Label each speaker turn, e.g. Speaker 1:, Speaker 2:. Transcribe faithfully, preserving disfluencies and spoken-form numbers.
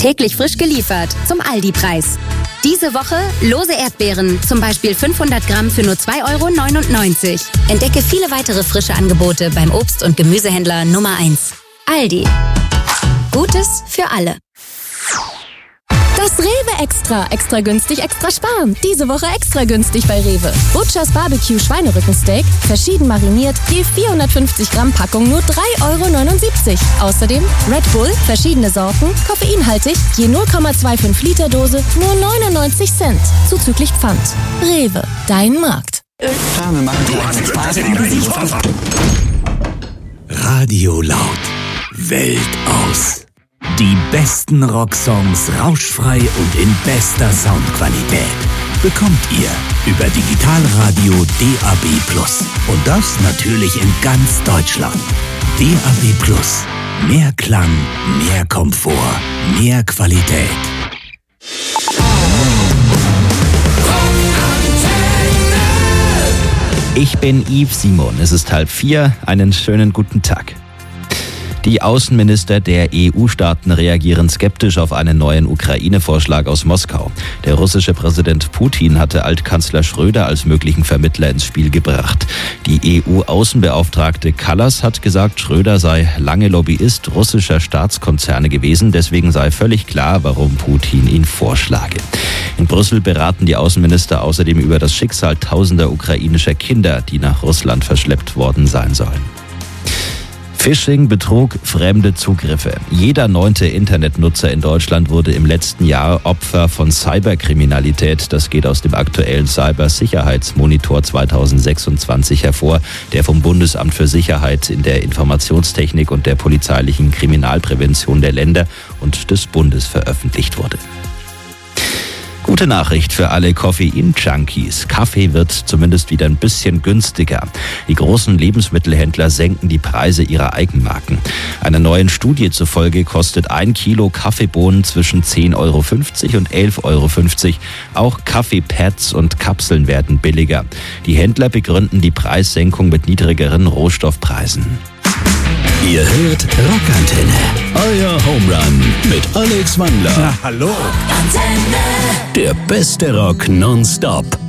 Speaker 1: Täglich frisch geliefert zum Aldi-Preis. Diese Woche lose Erdbeeren, zum Beispiel fünfhundert Gramm für nur zwei Euro neunundneunzig. Entdecke viele weitere frische Angebote beim Obst- und Gemüsehändler Nummer eins. Aldi. Gutes für alle.
Speaker 2: Das Rewe Extra. Extra günstig, extra sparen. Diese Woche extra günstig bei Rewe. Butchers Barbecue Schweinerückensteak, verschieden mariniert, je vierhundertfünfzig Gramm Packung nur drei Euro neunundsiebzig. Außerdem Red Bull, verschiedene Sorten, koffeinhaltig, je null Komma fünfundzwanzig Liter Dose, nur neunundneunzig Cent. Zuzüglich Pfand. Rewe, dein Markt.
Speaker 3: Radio laut. Welt aus. Die besten Rocksongs rauschfrei und in bester Soundqualität bekommt ihr über Digitalradio D A B Plus. Und das natürlich in ganz Deutschland. D A B Plus. Mehr Klang, mehr Komfort, mehr Qualität.
Speaker 4: Ich bin Yves Simon. Es ist halb vier. Einen schönen guten Tag. Die Außenminister der E U-Staaten reagieren skeptisch auf einen neuen Ukraine-Vorschlag aus Moskau. Der russische Präsident Putin hatte Altkanzler Schröder als möglichen Vermittler ins Spiel gebracht. Die E U-Außenbeauftragte Kallas hat gesagt, Schröder sei lange Lobbyist russischer Staatskonzerne gewesen. Deswegen sei völlig klar, warum Putin ihn vorschlage. In Brüssel beraten die Außenminister außerdem über das Schicksal tausender ukrainischer Kinder, die nach Russland verschleppt worden sein sollen. Phishing, Betrug, fremde Zugriffe. Jeder neunte Internetnutzer in Deutschland wurde im letzten Jahr Opfer von Cyberkriminalität. Das geht aus dem aktuellen Cybersicherheitsmonitor zweitausendsechsundzwanzig hervor, der vom Bundesamt für Sicherheit in der Informationstechnik und der polizeilichen Kriminalprävention der Länder und des Bundes veröffentlicht wurde. Gute Nachricht für alle Koffein-Junkies. Kaffee wird zumindest wieder ein bisschen günstiger. Die großen Lebensmittelhändler senken die Preise ihrer Eigenmarken. Einer neuen Studie zufolge kostet ein Kilo Kaffeebohnen zwischen zehn Euro fünfzig und elf Euro fünfzig. Auch Kaffeepads und Kapseln werden billiger. Die Händler begründen die Preissenkung mit niedrigeren Rohstoffpreisen.
Speaker 3: Ihr hört Rockantenne, euer Homerun mit Alex Wandler.
Speaker 5: Na, hallo.
Speaker 3: Der beste Rock nonstop.